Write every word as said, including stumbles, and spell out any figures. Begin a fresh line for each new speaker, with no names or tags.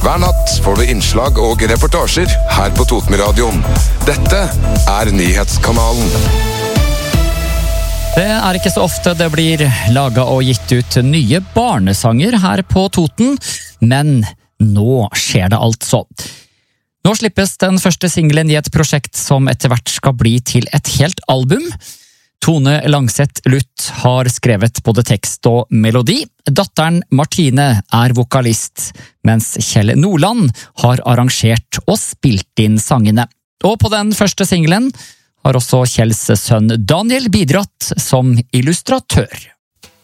Hver natt får du innslag og reportasjer her på Totenradioen. Dette er Nyhetskanalen.
Det er ikke så ofte det blir laget og gitt ut nye barnesanger her på Toten, men nå skjer det altså. Nå slippes den første singelen i et prosjekt som etter hvert skal bli til et helt album. Tone Langseth Luth har skrevet både tekst og melodi. Datteren Martine er vokalist, mens Kjell Nordland har arrangert og spilt inn sangene. Og på den første singelen har også Kjells sønn Daniel bidratt som illustratør.